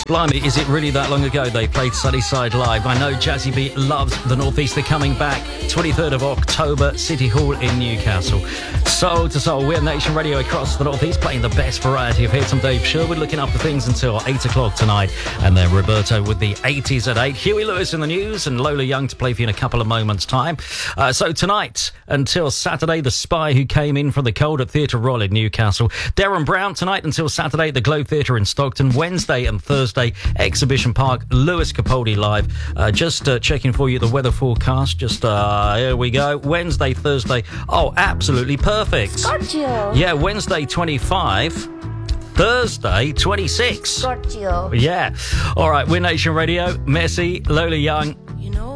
Blimey, is it really that long ago they played Sunnyside Live? I know Jazzy B loves the North East. They're coming back 23rd of October, City Hall in Newcastle. Soul to Soul, we're Nation Radio across the North East, playing the best variety of hits. I'm Dave Sherwood, looking after things until 8 o'clock tonight. And then Roberto with the 80s at 8. Huey Lewis in the news and Lola Young to play for you in a couple of moments' time. So tonight until Saturday, The Spy Who Came In From the Cold at Theatre Royal in Newcastle. Darren Brown tonight until Saturday at the Globe Theatre in Stockton. Wednesday and Thursday, Exhibition Park, Lewis Capaldi live. Just checking for you the weather forecast. Here we go. Wednesday, Thursday. Oh, absolutely perfect. Got you. Yeah, Wednesday 25. Thursday 26. Got you. Yeah. All right, we're Nation Radio. Messi, Lola Young.